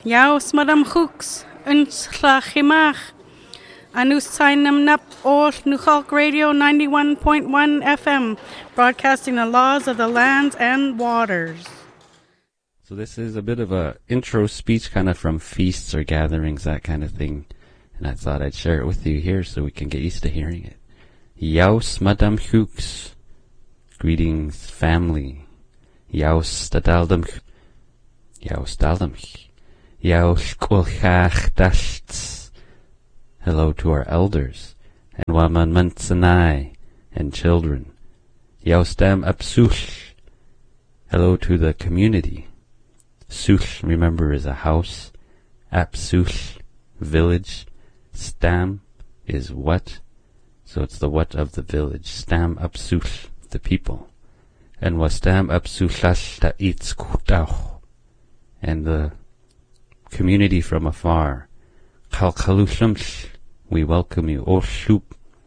Yaus Madam Hooks, Unslachimach. Anus Sainam Nap Ol Nuchalk Radio 91.1 FM, broadcasting the laws of the lands and waters. So this is a bit of a intro speech kind of from feasts or gatherings, that kind of thing. And I thought I'd share it with you here so we can get used to hearing it. Yaus Madam Hooks. Greetings, family. Yaus Stadaldam. Yaus Daldam. Yaus Kulchach Dashts. Hello to our elders, and Waman Mansanai, and children. Yaustam Apsuch. Hello to the community. Such, remember, is a house. Apsuch, village. Stam is what, so it's the what of the village. Stam Apsuch, the people. And Wastam Apsuchash Ta'itz Kutauch, and the community from afar. Kalkalushamsh, we welcome you. Oshup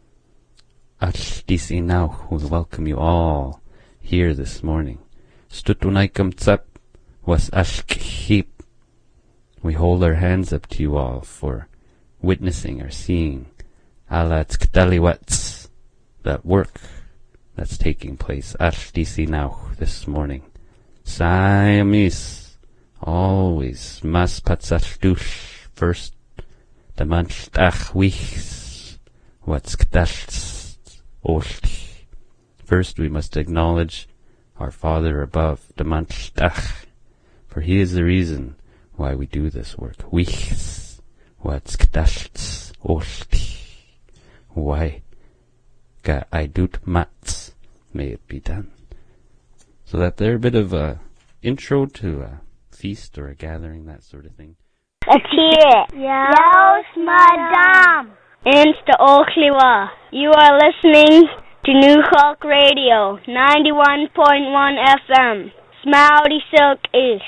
Ashdisinau, we welcome you all here this morning. Stutunaikam Tsap was Ashkhip. We hold our hands up to you all for witnessing or seeing Alatskdaliwats, that work that's taking place. Ashdisinau this morning. Siamese, always Mas Patsashdush, first the Manchtach Wichs, what's Kdash Osh. First we must acknowledge our Father above, the Manchtach, for He is the reason why we do this work. Wichs, what's Kdash Osh. Why Ga Aidut Mats, may it be done. So that there, a bit of a intro to a feast or a gathering, that sort of thing. Let's hear it. Yaus Madam. Insta Ochliwa. You are listening to New Hawk Radio, 91.1 FM. Smouty Silk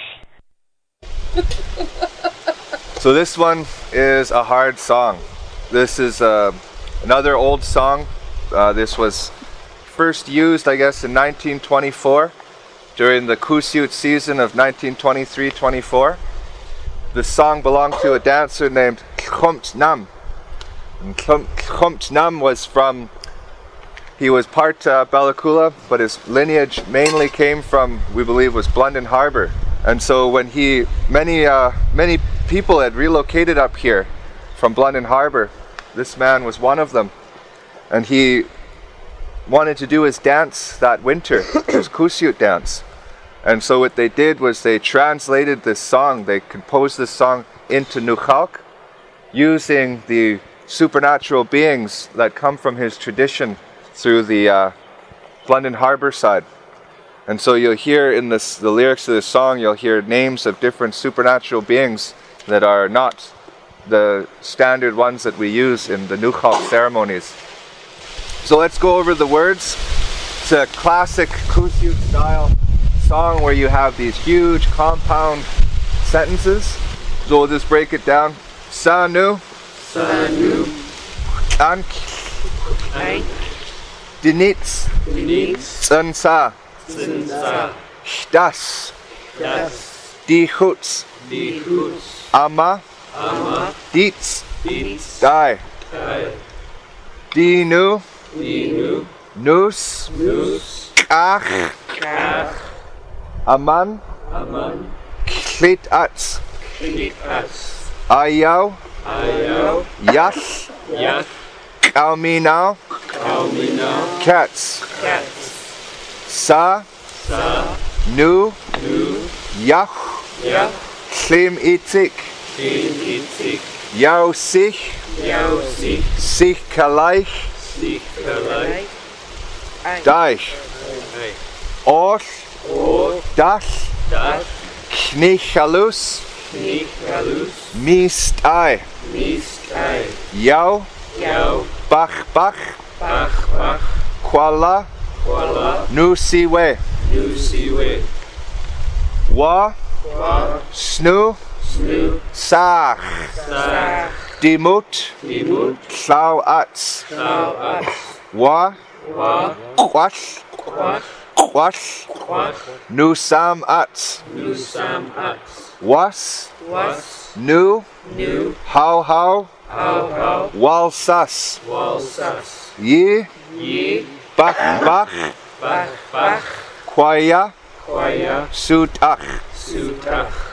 Ish. So this one is a hard song. This is another old song. This was first used, I guess, in 1924 during the Kusyut season of 1923-24. The song belonged to a dancer named Khomt Nam. And Khomt Nam was he was part Bellakula, but his lineage mainly came from, we believe, was Blunden Harbor. And so when many people had relocated up here from Blunden Harbor, this man was one of them. And he wanted to do his dance that winter, his Kusyut dance. And so what they did was they translated this song, they composed this song into Nukhalk, using the supernatural beings that come from his tradition through the Blunden Harbor side. And so you'll hear in the lyrics of this song, you'll hear names of different supernatural beings that are not the standard ones that we use in the Nukhalk ceremonies. So let's go over the words. It's a classic Kusyut style song where you have these huge compound sentences. So we'll just break it down. Sanu, Ank, Dinitz, Tsansa, Das, Dichutz, Ama, Dietz, Dai, Dinu, Nus, Kach, Aman, Klitatz, Ayau, Yash, Kalminau, Katz, Sa, Nu, Yach, Klim Itik, Yau Sich, Sich Kalaich, Deich, Orch, Dash, Knichalus, Mistai, Yau, Bach, Kuala, Nusiwe, Wa, Snu, Sach, Dimut, Klau Atz, Wa, Quash, Nusam Atz, Was, Nu. How. Walsas. Ye. Bach. Kwaya. Sutach.